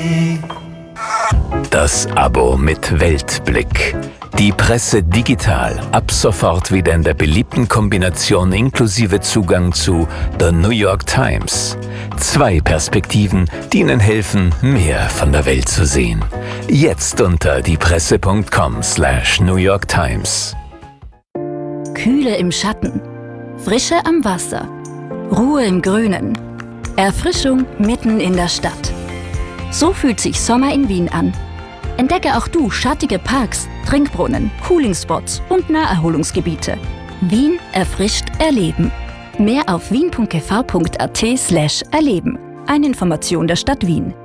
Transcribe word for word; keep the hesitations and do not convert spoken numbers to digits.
Das Abo mit Weltblick. Die Presse digital. Ab sofort wieder in der beliebten Kombination inklusive Zugang zu The New York Times. Zwei Perspektiven, die Ihnen helfen, mehr von der Welt zu sehen. Jetzt unter diepresse punkt com slash New York Times. Kühle im Schatten, Frische am Wasser, Ruhe im Grünen, Erfrischung mitten in der Stadt. So fühlt sich Sommer in Wien an. Entdecke auch du schattige Parks, Trinkbrunnen, Coolingspots und Naherholungsgebiete. Wien erfrischt erleben. Mehr auf wien punkt g v punkt a t slash erleben. Eine Information der Stadt Wien.